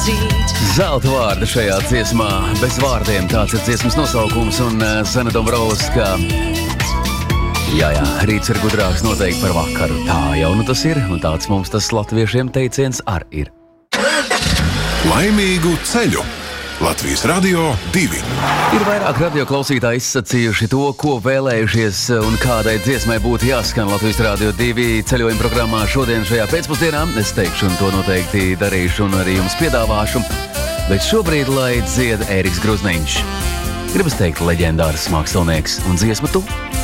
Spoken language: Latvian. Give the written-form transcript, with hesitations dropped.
Zelta vārda šajā dziesmā, bez vārdiem, tāds ir dziesmas nosaukums, un Zana Dombrovska. Jā, rīts ir gudrāks noteikti par vakaru. Tā jau nu tas ir, un tāds mums tas latviešiem teiciens arī ir. Laimīgu ceļu! Latvijas Radio 2. Ir vairāk radioklausītāji izsacījuši to, ko vēlējušies un kādai dziesmai būtu jāskan Latvijas Radio 2 ceļojuma programmā šodien šajā pēcpusdienā. Es teikšu, un to noteikti darīšu un arī jums piedāvāšu. Bet šobrīd, lai dzied Ēriks Gruzniņš. Gribas teikt leģendārs mākslinieks un dziesma tu.